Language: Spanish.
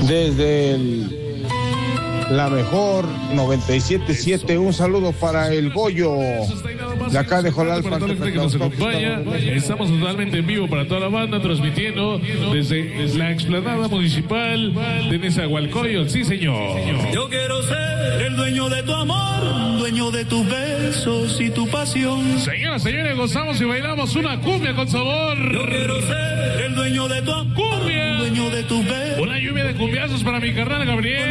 desde la mejor 97.7. Un saludo para el Goyo de acá de Jolal. Para toda la gente que nos acompaña, estamos totalmente en vivo para toda la banda, transmitiendo desde la explanada municipal de Nezahualcóyotl. Sí, señor. Yo quiero ser el dueño de tu amor, dueño de tus besos y tu pasión. Señoras, señores, gozamos y bailamos una cumbia con sabor. Yo quiero ser el dueño de tu amor, cumbia, dueño de tus besos. Una lluvia de cumbiazos para mi carnal Gabriel.